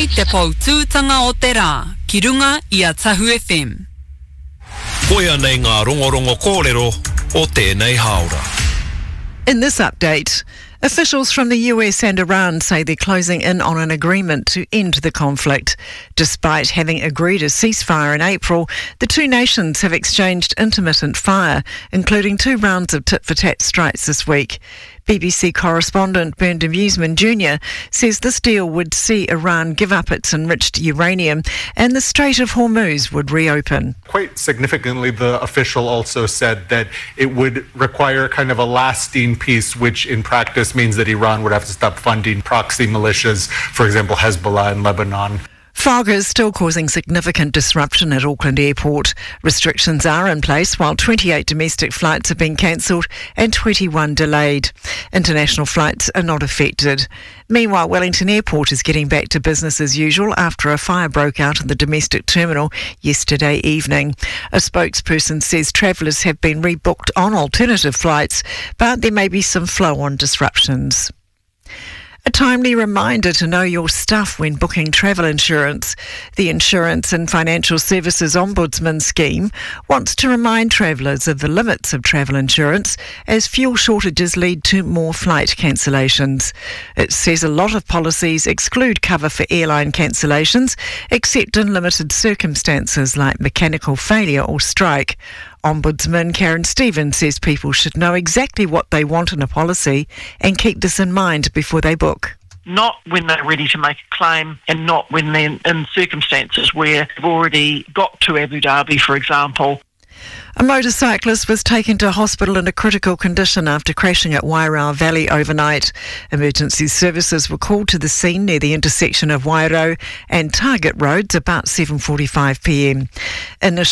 Kei te Poutūtanga o te rā, ki runga i a Tahu FM. Koia nei ngā rongorongo kōrero o tēnei haora. In this update, officials from the US and Iran say they're closing in on an agreement to end the conflict. Despite having agreed a ceasefire in April, the two nations have exchanged intermittent fire, including 2 rounds of tit-for-tat strikes this week. BBC correspondent Bernard Museman Jr. says this deal would see Iran give up its enriched uranium and the Strait of Hormuz would reopen. Quite significantly, the official also said that it would require kind of a lasting peace, which in practice means that Iran would have to stop funding proxy militias, for example, Hezbollah in Lebanon. Fog is still causing significant disruption at Auckland Airport. Restrictions are in place while 28 domestic flights have been cancelled and 21 delayed. International flights are not affected. Meanwhile, Wellington Airport is getting back to business as usual after a fire broke out in the domestic terminal yesterday evening. A spokesperson says travellers have been rebooked on alternative flights, but there may be some flow-on disruptions. A timely reminder to know your stuff when booking travel insurance. The Insurance and Financial Services Ombudsman Scheme wants to remind travellers of the limits of travel insurance as fuel shortages lead to more flight cancellations. It says a lot of policies exclude cover for airline cancellations, except in limited circumstances like mechanical failure or strike. Ombudsman Karen Stevens says people should know exactly what they want in a policy and keep this in mind before they book. Not when they're ready to make a claim and not when they're in circumstances where they've already got to Abu Dhabi, for example. A motorcyclist was taken to hospital in a critical condition after crashing at Wairau Valley overnight. Emergency services were called to the scene near the intersection of Wairau and Target Roads about 7:45 p.m. Initially,